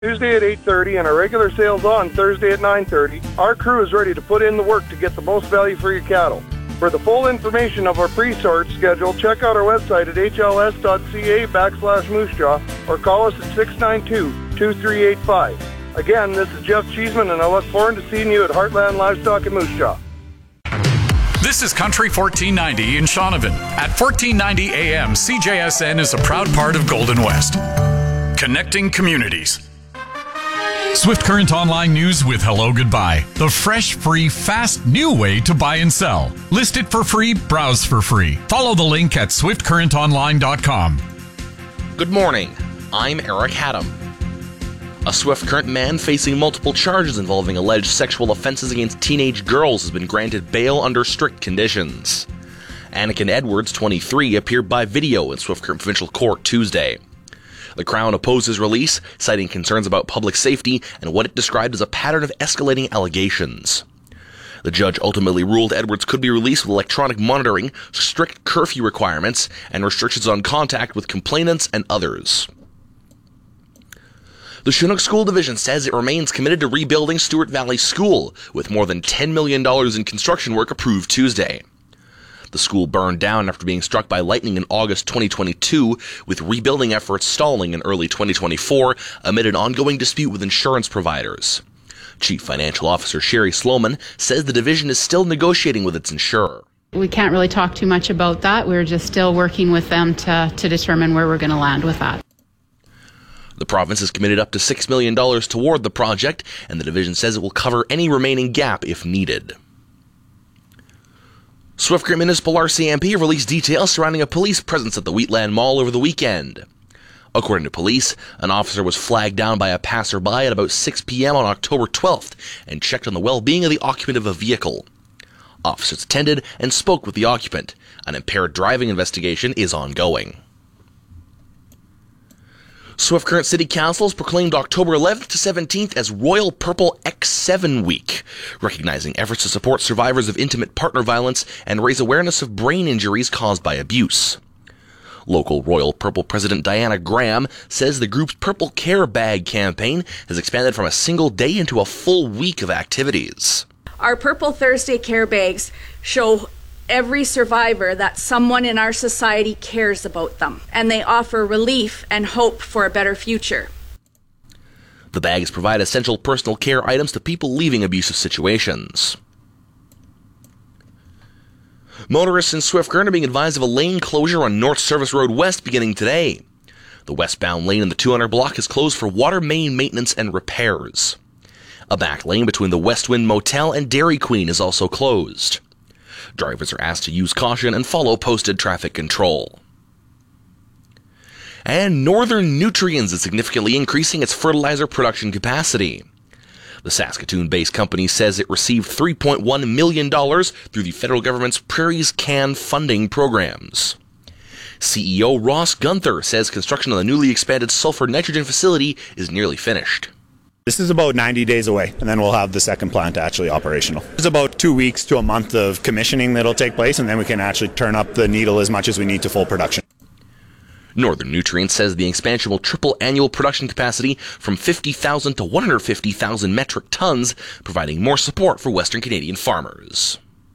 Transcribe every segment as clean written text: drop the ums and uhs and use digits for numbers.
Tuesday at 8:30 and our regular sales on Thursday at 9:30, our crew is ready to put in the work to get the most value for your cattle. For the full information of our pre-sort schedule, check out our website at hls.ca/moosejaw or call us at 692-2385. Again, this is Jeff Cheeseman, and I look forward to seeing you at Heartland Livestock in Moose Jaw. This is Country 1490 in Shaunavon. At 1490 AM, CJSN is a proud part of Golden West. Connecting communities. Swift Current Online News with Hello Goodbye. The fresh, free, fast, new way to buy and sell. List it for free, browse for free. Follow the link at swiftcurrentonline.com. Good morning. I'm Eric Haddam. A Swift Current man facing multiple charges involving alleged sexual offenses against teenage girls has been granted bail under strict conditions. Anakin Edwards, 23, appeared by video in Swift Current Provincial Court Tuesday. The Crown opposed his release, citing concerns about public safety and what it described as a pattern of escalating allegations. The judge ultimately ruled Edwards could be released with electronic monitoring, strict curfew requirements, and restrictions on contact with complainants and others. The Chinook School Division says it remains committed to rebuilding Stewart Valley School, with more than $10 million in construction work approved Tuesday. The school burned down after being struck by lightning in August 2022, with rebuilding efforts stalling in early 2024 amid an ongoing dispute with insurance providers. Chief Financial Officer Sherry Sloman says the division is still negotiating with its insurer. We can't really talk too much about that. We're just still working with them to determine where we're going to land with that. The province has committed up to $6 million toward the project, and the division says it will cover any remaining gap if needed. Swift Current Municipal RCMP released details surrounding a police presence at the Wheatland Mall over the weekend. According to police, an officer was flagged down by a passerby at about 6 p.m. on October 12th and checked on the well-being of the occupant of a vehicle. Officers attended and spoke with the occupant. An impaired driving investigation is ongoing. Swift Current City Council has proclaimed October 11th to 17th as Royal Purple X7 Week, recognizing efforts to support survivors of intimate partner violence and raise awareness of brain injuries caused by abuse. Local Royal Purple President Diana Graham says the group's Purple Care Bag campaign has expanded from a single day into a full week of activities. Our Purple Thursday Care Bags show every survivor that someone in our society cares about them, and they offer relief and hope for a better future. The bags provide essential personal care items to people leaving abusive situations. Motorists in Swift Current are being advised of a lane closure on North Service Road West beginning today. The westbound lane in the 200 block is closed for water main maintenance and repairs. A back lane between the Westwind Motel and Dairy Queen is also closed. Drivers are asked to use caution and follow posted traffic control. And Northern Nutrients is significantly increasing its fertilizer production capacity. The Saskatoon-based company says it received $3.1 million through the federal government's Prairies Can funding programs. CEO Ross Gunther says construction on the newly expanded sulfur nitrogen facility is nearly finished. This is about 90 days away, and then we'll have the second plant actually operational. It's about 2 weeks to a month of commissioning that'll take place, and then we can actually turn up the needle as much as we need to full production. Northern Nutrients says the expansion will triple annual production capacity from 50,000 to 150,000 metric tons, providing more support for Western Canadian farmers.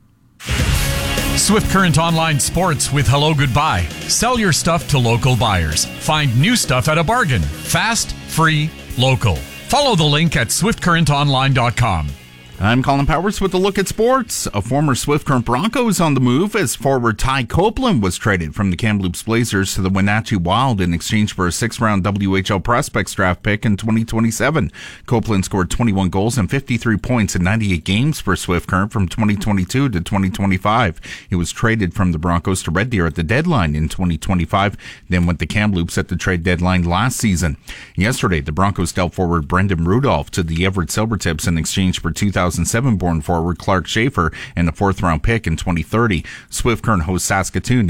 Swift Current Online Sports with Hello Goodbye. Sell your stuff to local buyers. Find new stuff at a bargain. Fast, free, local. Follow the link at swiftcurrentonline.com. I'm Colin Powers with a look at sports. A former Swift Current Bronco is on the move as forward Ty Copeland was traded from the Kamloops Blazers to the Wenatchee Wild in exchange for a 6th-round WHL Prospects draft pick in 2027. Copeland scored 21 goals and 53 points in 98 games for Swift Current from 2022 to 2025. He was traded from the Broncos to Red Deer at the deadline in 2025, then went to Kamloops at the trade deadline last season. Yesterday, the Broncos dealt forward Brendan Rudolph to the Everett Silvertips in exchange for 2007-born forward Clark Schaefer and a 4th-round pick in 2030. Swift Current hosts Saskatoon